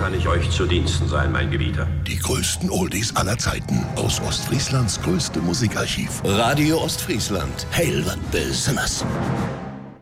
kann ich euch zu Diensten sein, mein Gebieter? Die größten Oldies aller Zeiten aus Ostfrieslands größtem Musikarchiv. Radio Ostfriesland. Heil wat Besonderes.